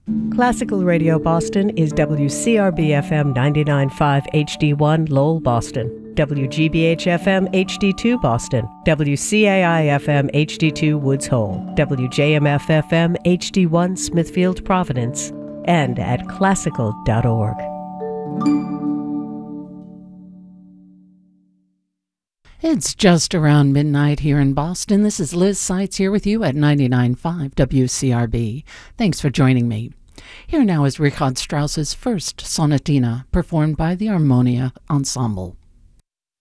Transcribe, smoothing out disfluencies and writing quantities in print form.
Classical Radio Boston is WCRB-FM 99.5 HD1 Lowell, Boston, WGBH-FM HD2 Boston, WCAI-FM HD2 Woods Hole, WJMF-FM HD1 Smithfield, Providence, and at classical.org. It's just around midnight here in Boston. This is Liz Seitz here with you at 99.5 WCRB. Thanks for joining me. Here now is Richard Strauss's first sonatina, performed by the Harmonia Ensemble.